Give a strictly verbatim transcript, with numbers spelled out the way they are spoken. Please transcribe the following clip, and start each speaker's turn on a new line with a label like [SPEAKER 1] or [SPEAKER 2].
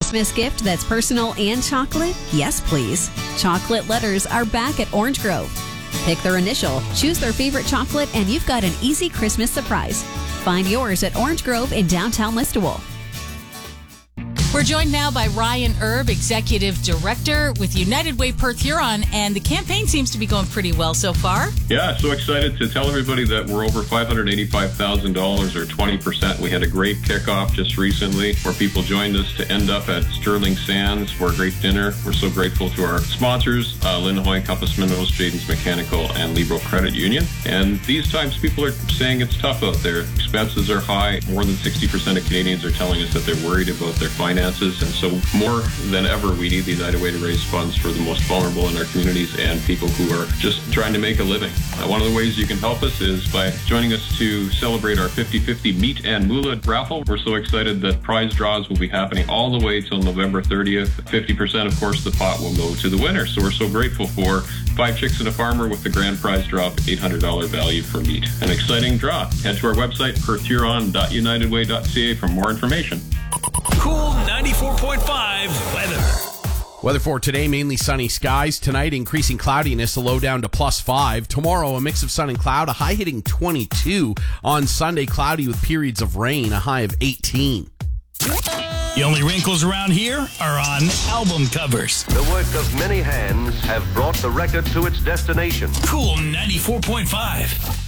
[SPEAKER 1] Christmas gift that's personal and chocolate? Yes, please. Chocolate letters are back at Orange Grove. Pick their initial, choose their favorite chocolate, and you've got an easy Christmas surprise. Find yours at Orange Grove in downtown Listowel.
[SPEAKER 2] We're joined now by Ryan Erb, Executive Director with United Way Perth Huron, and the campaign seems to be going pretty well so far.
[SPEAKER 3] Yeah, so excited to tell everybody that we're over five hundred eighty-five thousand dollars or twenty percent. We had a great kickoff just recently where people joined us to end up at Sterling Sands for a great dinner. We're so grateful to our sponsors, uh, Lynn Hoy, Compass Minerals, Jadens Mechanical, and Libro Credit Union. And these times people are saying it's tough out there. Expenses are high. More than sixty percent of Canadians are telling us that they're worried about their finances. And so more than ever, we need the United Way to raise funds for the most vulnerable in our communities and people who are just trying to make a living. Uh, one of the ways you can help us is by joining us to celebrate our fifty-fifty Meat and Moolah raffle. We're so excited that prize draws will be happening all the way till November thirtieth. fifty percent, of course, the pot will go to the winner. So we're so grateful for Five Chicks and a Farmer with the grand prize draw of eight hundred dollars value for meat. An exciting draw. Head to our website, perth huron dot united way dot c a for more information.
[SPEAKER 4] Cool ninety-four point five weather.
[SPEAKER 5] Weather for today, mainly sunny skies. Tonight, increasing cloudiness, a low down to plus five. Tomorrow, a mix of sun and cloud, a high hitting twenty-two. On Sunday, cloudy with periods of rain, a high of eighteen.
[SPEAKER 4] The only wrinkles around here are on album covers.
[SPEAKER 6] The work of many hands have brought the record to its destination.
[SPEAKER 4] Cool ninety-four point five.